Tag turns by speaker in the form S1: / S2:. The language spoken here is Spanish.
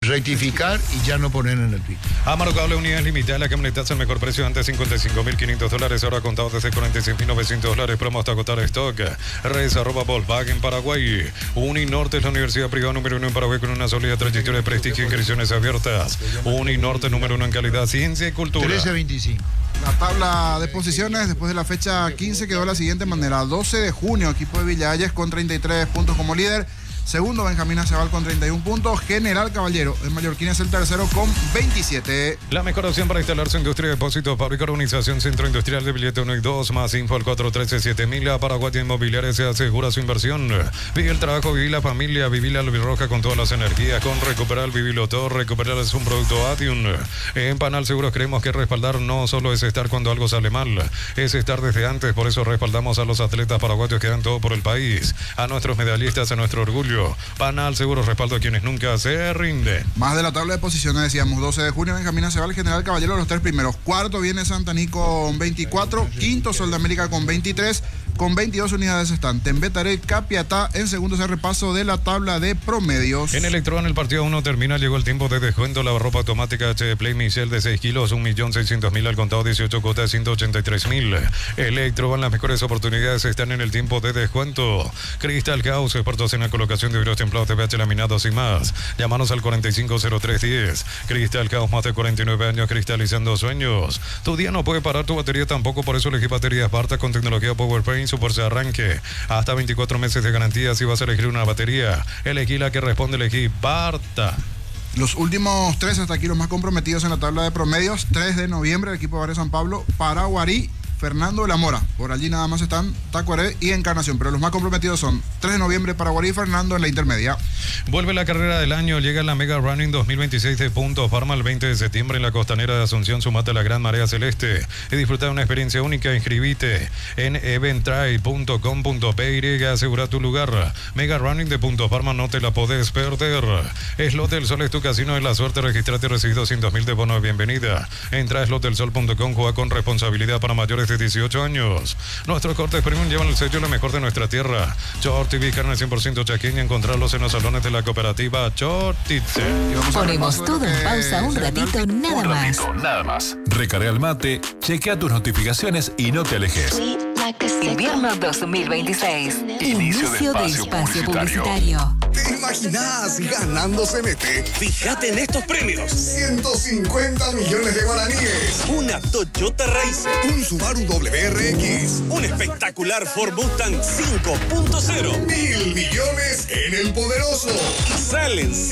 S1: rectificar y ya no poner en el pico.
S2: Amaro Cable, unidades limitadas, la camioneta es el mejor precio, antes $55.500, ahora contado desde $46.900, promo hasta agotar stock. Res @ Volkswagen Paraguay. Uninorte es la universidad privada número 1 en Paraguay con una sólida trayectoria de prestigio e inscripciones abiertas. Uninorte número 1 en calidad, ciencia y cultura.
S1: 13.25.
S3: La tabla de posiciones después de la fecha 15 quedó de la siguiente manera. 12 de junio, equipo de Villalles con 33 puntos como líder. Segundo, Benjamín Acebal con 31 puntos. General Caballero de Mallorquín es el tercero con 27.
S2: La mejor opción para instalar su industria de depósitos, fábrica, organización, centro industrial de billete 1 y 2. Más info al 413-7000. Paraguay Inmobiliaria se asegura su inversión. Vive el trabajo, viví la familia, viví la albirroja con todas las energías. Con Recuperar, vivilo todo. Recuperar es un producto Adium. En Panal Seguros creemos que respaldar no solo es estar cuando algo sale mal, es estar desde antes. Por eso respaldamos a los atletas paraguayos que dan todo por el país. A nuestros medallistas, a nuestro orgullo. Panal Seguros, respaldo a quienes nunca se rinden.
S3: Más de la tabla de posiciones, decíamos, 12 de junio, Benjamín Acebal, General Caballero, los tres primeros. Cuarto viene Santaní con 24. Quinto, Sol de América con 23. Con 22 unidades están Tembetaré, Capiatá. En segundo es el repaso de la tabla de promedios.
S2: En Electro, en el partido 1 termina, llegó el tiempo de descuento. La ropa automática HD Play Michel de 6 kilos, 1.600.000 al contado, 18 cuotas, 183.000. Electro, en las mejores oportunidades están en el tiempo de descuento. Cristal Caos, expertos en la colocación de vidrios templados, TVH laminados y más. Llámanos al 450310. Cristal Caos, más de 49 años cristalizando sueños. Tu día no puede parar, tu batería tampoco, por eso elegí baterías Barta con tecnología PowerPaint, su fuerza de arranque, hasta 24 meses de garantía. Si vas a elegir una batería, elegí la que responde, elegí Barta.
S3: Los últimos tres hasta aquí, los más comprometidos en la tabla de promedios. 3 de noviembre, el equipo de Barrio San Pablo, Paraguarí, Fernando de la Mora. Por allí nada más están Tacuaré y Encarnación, pero los más comprometidos son 3 de noviembre, Paraguarí y Fernando en la intermedia.
S2: Vuelve la carrera del año, llega la Mega Running 2026 de Punto Farma el 20 de septiembre en la costanera de Asunción. Sumate a la Gran Marea Celeste y disfruta de una experiencia única. Inscribite en eventry.com.py, asegura tu lugar. Mega Running de Punto Farma, no te la podés perder. Slot del Sol es tu casino de la suerte. Registrate y recibí 200.000 de bono de bienvenida. Entra a slotdelsol.com, juega con responsabilidad para mayores de 18 años. Nuestros cortes premium llevan el sello lo mejor de nuestra tierra. Short TV, carne 100% chaqueña, encontrarlos en los salones de la cooperativa Chortitze.
S4: Ponemos todo en pausa un ratito,
S5: nada más. Recarga el mate, chequea tus notificaciones y no te alejes.
S4: Invierno 2026. Inicio de espacio publicitario.
S6: ¿Te imaginas ganando CNT? Fíjate en estos premios: 150 millones de guaraníes, una Toyota Racer, un Subaru WRX, un espectacular Ford Mustang 5.0, 1.000 millones en el poderoso. Y salen